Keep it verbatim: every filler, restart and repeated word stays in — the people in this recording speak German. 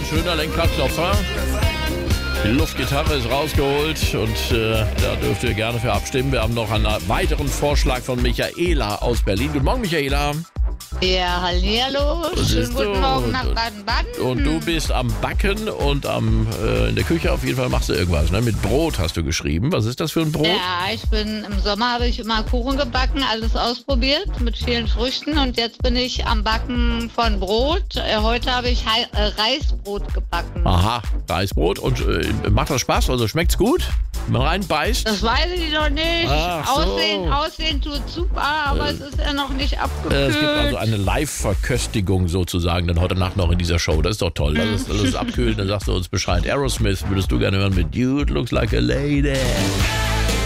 schöner Lenkradklopfer. Die Luftgitarre ist rausgeholt und äh, da dürft ihr gerne für abstimmen. Wir haben noch einen weiteren Vorschlag von Michaela aus Berlin. Guten Morgen, Michaela. Ja, hallihallo. Schönen guten du? Morgen nach Baden-Baden. Und du bist am Backen und am äh, in der Küche auf jeden Fall machst du irgendwas, ne? Mit Brot hast du geschrieben. Was ist das für ein Brot? Ja, ich bin im Sommer habe ich immer Kuchen gebacken, alles ausprobiert mit vielen Früchten und jetzt bin ich am Backen von Brot. Äh, heute habe ich Hei- äh, Reisbrot gebacken. Aha, Reisbrot. Und äh, macht das Spaß? Also schmeckt's gut? Wenn man reinbeißt? Das weiß ich noch nicht. Ach so. Aussehen, Aussehen tut super, aber Äh, es ist ja noch nicht Äh, abgekühlt. Es gibt also eine Live-Verköstigung sozusagen dann heute Nacht noch in dieser Show. Das ist doch toll. Das ist, das ist abkühlen, dann sagst du uns Bescheid. Aerosmith würdest du gerne hören mit Dude Looks Like a Lady.